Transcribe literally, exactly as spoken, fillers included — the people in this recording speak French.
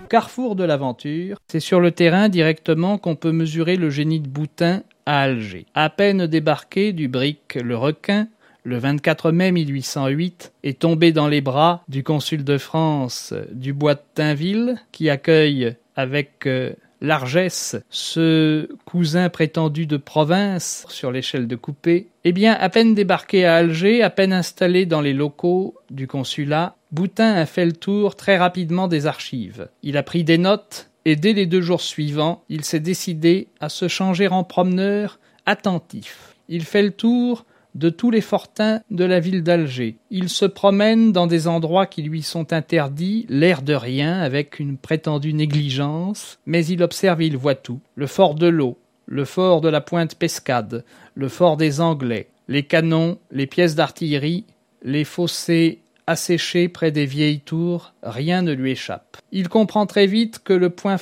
Carrefour de l'aventure, c'est sur le terrain directement qu'on peut mesurer le génie de Boutin à Alger. À peine débarqué du brick le Requin, le vingt-quatre mai mille huit cent huit, est tombé dans les bras du consul de France du bois de Tinville, qui accueille avec euh, largesse ce cousin prétendu de province sur l'échelle de Coupé. Eh bien, à peine débarqué à Alger, à peine installé dans les locaux du consulat, Boutin a fait le tour très rapidement des archives. Il a pris des notes et dès les deux jours suivants, il s'est décidé à se changer en promeneur attentif. Il fait le tour de tous les fortins de la ville d'Alger. Il se promène dans des endroits qui lui sont interdits, l'air de rien, avec une prétendue négligence, mais il observe et il voit tout. Le fort de l'eau, le fort de la Pointe Pescade, le fort des Anglais, les canons, les pièces d'artillerie, les fossés asséchés près des vieilles tours, rien ne lui échappe. Il comprend très vite que le point